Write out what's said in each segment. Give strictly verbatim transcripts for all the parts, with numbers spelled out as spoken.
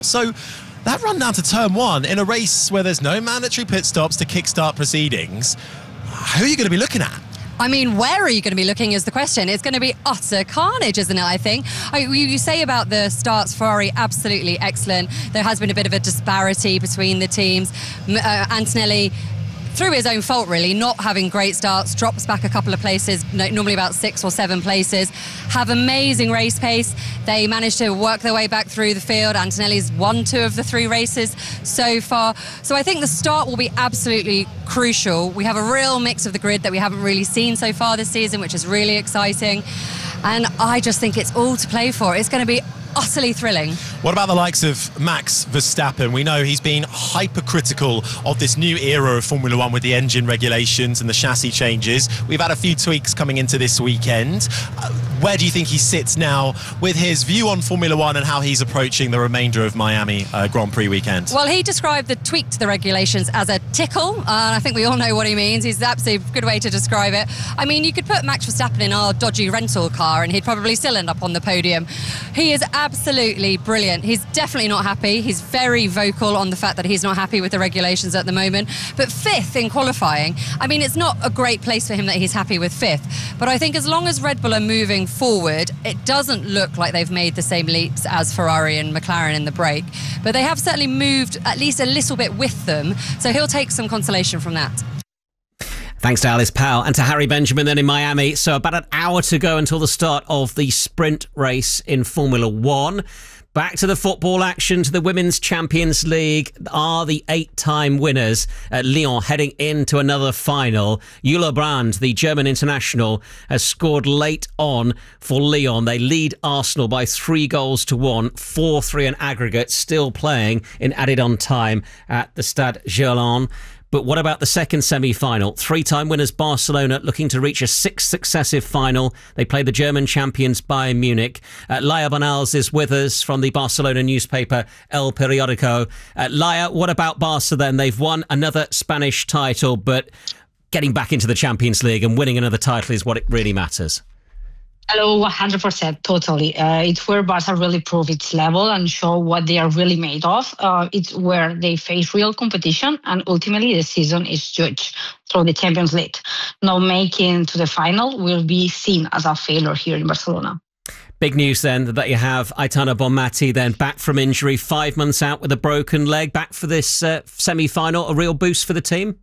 So that run down to turn one in a race where there's no mandatory pit stops to kickstart proceedings, who are you going to be looking at? I mean, where are you going to be looking is the question. It's going to be utter carnage, isn't it, I think? I, you say about the starts, Ferrari, absolutely excellent. There has been a bit of a disparity between the teams. Uh, Antonelli, through his own fault, really, not having great starts, drops back a couple of places, normally about six or seven places, have amazing race pace. They managed to work their way back through the field. Antonelli's won two of the three races so far. So I think the start will be absolutely crucial. We have a real mix of the grid that we haven't really seen so far this season, which is really exciting. And I just think it's all to play for. It's going to be utterly thrilling. What about the likes of Max Verstappen? We know he's been hypercritical of this new era of Formula One with the engine regulations and the chassis changes. We've had a few tweaks coming into this weekend. Uh, where do you think he sits now with his view on Formula One and how he's approaching the remainder of Miami uh, Grand Prix weekend? Well, he described the tweak to the regulations as a tickle. Uh, I think we all know what he means. He's absolutely a good way to describe it. I mean, you could put Max Verstappen in our dodgy rental car and he'd probably still end up on the podium. He is absolutely brilliant. He's definitely not happy. He's very vocal on the fact that he's not happy with the regulations at the moment. But fifth in qualifying, I mean, it's not a great place for him that he's happy with fifth. But I think as long as Red Bull are moving forward, it doesn't look like they've made the same leaps as Ferrari and McLaren in the break. But they have certainly moved at least a little bit with them. So he'll take some consolation from that. Thanks to Alice Powell and to Harry Benjamin then in Miami. So about an hour to go until the start of the sprint race in Formula One. Back to the football action, to the Women's Champions League. Are the eight-time winners at Lyon heading into another final? Jule Brand, the German international, has scored late on for Lyon. They lead Arsenal by three goals to one, four three in aggregate, still playing in added-on time at the Stade Gerland. But what about the second semi-final? Three-time winners Barcelona looking to reach a sixth successive final. They play the German champions Bayern Munich. Uh, Laia Bonals is with us from the Barcelona newspaper El Periódico. Uh, Laia, what about Barca then? They've won another Spanish title, but getting back into the Champions League and winning another title is what it really matters. Hello, one hundred percent, totally. Uh, it's where Barca really prove its level and show what they are really made of. Uh, it's where they face real competition, and ultimately the season is judged through the Champions League. Not making to the final will be seen as a failure here in Barcelona. Big news then that you have Aitana Bonmati then back from injury, five months out with a broken leg, back for this uh, semi-final, a real boost for the team?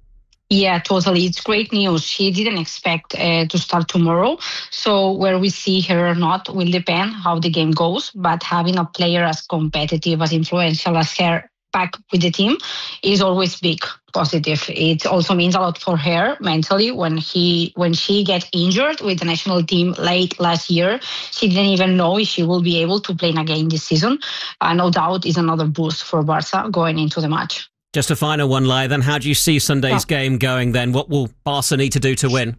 Yeah, totally. It's great news. She didn't expect uh, to start tomorrow. So where we see her or not will depend how the game goes. But having a player as competitive, as influential as her back with the team is always big positive. It also means a lot for her mentally. When he when she gets injured with the national team late last year, she didn't even know if she will be able to play again this season. Uh, no doubt is another boost for Barca going into the match. Just a final one, Lai, then how do you see Sunday's yeah. game going then? What will Barca need to do to win?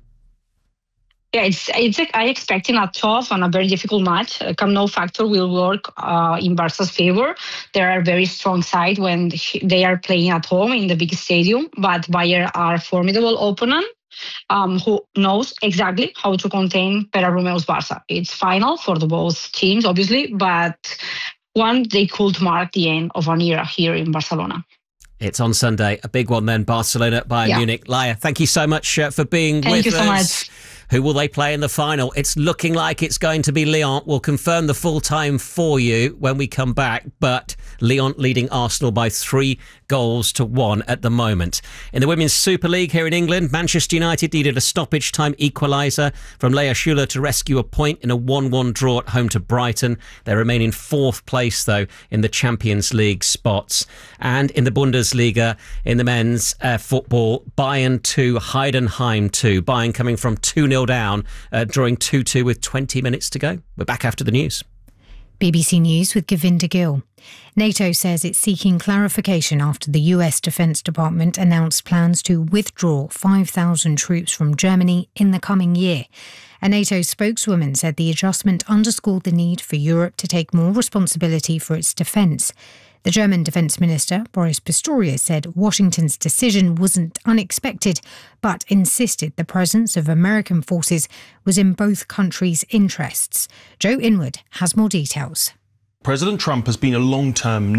Yeah, it's, it's I expecting a tough and a very difficult match. Uh, Camp Nou factor will work uh, in Barca's favor. They are a very strong side when they are playing at home in the big stadium, but Bayern are a formidable opponent um, who knows exactly how to contain Pere Romeo's Barca. It's final for the both teams, obviously, but one they could mark the end of an era here in Barcelona. It's on Sunday, a big one then, Barcelona, Bayern yeah. Munich. Laia, thank you so much uh, for being thank with you us. So much. Who will they play in the final? It's looking like it's going to be Lyon. We'll confirm the full time for you when we come back, but Lyon leading Arsenal by three goals to one at the moment. In the Women's Super League here in England, Manchester United needed a stoppage time equaliser from Lea Schuler to rescue a point in a one one draw at home to Brighton. They remain in fourth place, though, in the Champions League spots. And in the Bundesliga, in the men's uh, football, Bayern two, Heidenheim two. Bayern coming from two nil down, uh, drawing two two with twenty minutes to go. We're back after the news. B B C News with Govinda Gill. NATO says it's seeking clarification after the U S Defence Department announced plans to withdraw five thousand troops from Germany in the coming year. A NATO spokeswoman said the adjustment underscored the need for Europe to take more responsibility for its defence. The German Defence Minister, Boris Pistorius, said Washington's decision wasn't unexpected, but insisted the presence of American forces was in both countries' interests. Joe Inwood has more details. President Trump has been a long-term